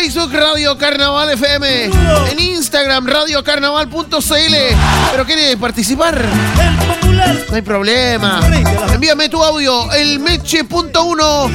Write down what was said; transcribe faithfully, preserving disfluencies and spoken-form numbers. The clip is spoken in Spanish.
Facebook Radio Carnaval F M, en Instagram Radio Carnaval punto c l. ¿Pero quiere participar? No hay problema. Envíame tu audio, el meche punto uno